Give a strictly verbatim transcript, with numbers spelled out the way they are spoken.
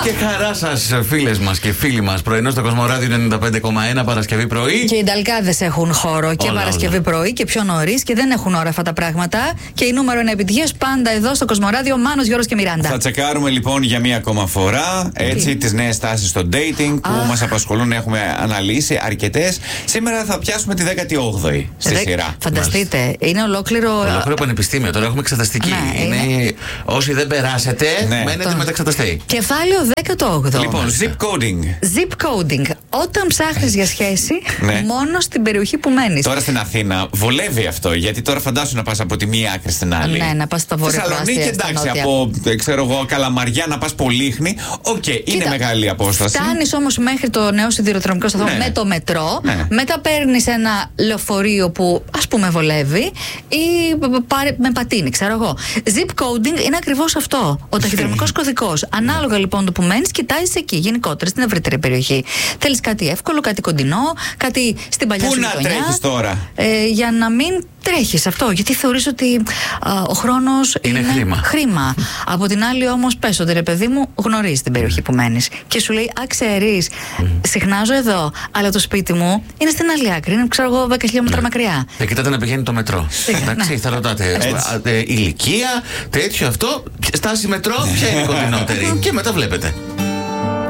Και χαρά σας, φίλες μας και φίλοι μας. Πρωινό στο Κοσμοράδιο ενενήντα πέντε κόμμα ένα Παρασκευή πρωί. Και οι Νταλκάδες έχουν χώρο και όλα, Παρασκευή όλα. πρωί και πιο νωρίς και δεν έχουν ώρα αυτά τα πράγματα. Και η νούμερο ένα επιτυχίας πάντα εδώ στο Κοσμοράδιο, Μάνος, Γιώργος και Μιράντα. Θα τσεκάρουμε λοιπόν για μία ακόμα φορά έτσι τις νέες τάσεις στο dating που ah. μας απασχολούν. Έχουμε αναλύσει αρκετές. Σήμερα θα πιάσουμε τη δέκατη όγδοη στη Δε... σειρά. Φανταστείτε, Μάλιστα. είναι ολόκληρο. Ολόκληρο πανεπιστήμιο. Τώρα έχουμε εξεταστική. Ναι, είναι... Είναι... Όσοι δεν περάσετε, ναι. μένετε το... με τα εξεταστή. Κεφάλαιο δέκατο όγδοο. Λοιπόν, zip coding. Zip coding. Όταν ψάχνεις για σχέση, ναι. μόνο στην περιοχή που μένεις. Τώρα στην Αθήνα βολεύει αυτό, γιατί τώρα φαντάσου να πας από τη μία άκρη στην άλλη. Ναι, να πας στα βορειοπράσια. Θεσσαλονίκη, εντάξει, από ξέρω εγώ, Καλαμαριά να πας Πολύχνη. Οκ, okay, είναι μεγάλη απόσταση. Φτάνεις όμως μέχρι το νέο σιδηροδρομικό σταθμό ναι. με το μετρό. Ναι. Μετά παίρνεις ένα λεωφορείο που ας πούμε βολεύει ή με πατίνι, ξέρω εγώ. Zip coding είναι ακριβώς αυτό. Ο ταχυδρομικός κωδικός. Ανάλογα λοιπόν το που μένεις, κοιτάζεις εκεί, γενικότερα στην ευρύτερη περιοχή. Θέλεις κάτι εύκολο, κάτι κοντινό, κάτι στην παλιά σου γειτονιά. Πού να τρέχεις τώρα? Ε, για να μην τρέχεις αυτό, γιατί θεωρείς ότι α, ο χρόνος είναι, είναι χρήμα. χρήμα. Από την άλλη όμως πες ότι ρε παιδί μου γνωρίζεις την περιοχή που μένεις και σου λέει α, ξέρεις, mm. συχνάζω εδώ, αλλά το σπίτι μου είναι στην άλλη άκρη, είναι ξέρω εγώ δέκα χιλιόμετρα ναι. μακριά. Και κοιτάτε να πηγαίνει το μετρό. Εντάξει, ναι. θα ρωτάτε ηλικία, τέτοιο αυτό, στάση μετρό, ποια είναι η κοντινότερη και μετά βλέπετε.